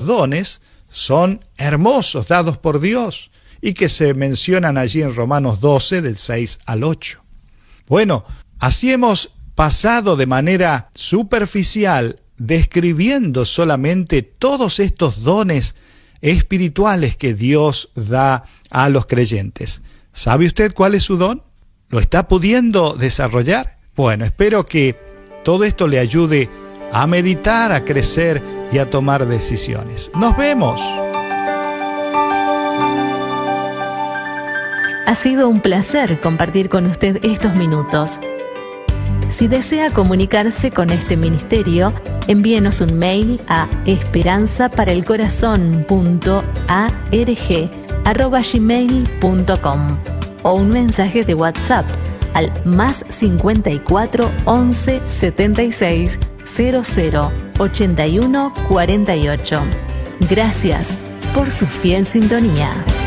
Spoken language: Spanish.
dones son hermosos, dados por Dios, y que se mencionan allí en Romanos 12, del 6 al 8. Bueno, así hemos pasado de manera superficial, describiendo solamente todos estos dones espirituales que Dios da a los creyentes. ¿Sabe usted cuál es su don? ¿Lo está pudiendo desarrollar? Bueno, espero que todo esto le ayude a meditar, a crecer y a tomar decisiones. ¡Nos vemos! Ha sido un placer compartir con usted estos minutos. Si desea comunicarse con este ministerio, envíenos un mail a esperanza-para-el-corazón.arg@gmail.com o un mensaje de WhatsApp al +54 11 76 00 81 48. Gracias por su fiel sintonía.